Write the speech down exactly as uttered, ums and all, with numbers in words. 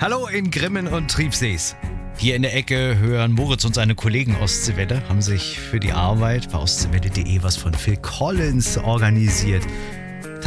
Hallo in Grimmen und Triebsees. Hier in der Ecke hören Moritz und seine Kollegen Ostseewelle, haben sich für die Arbeit bei ostseewelle punkt de was von Phil Collins organisiert.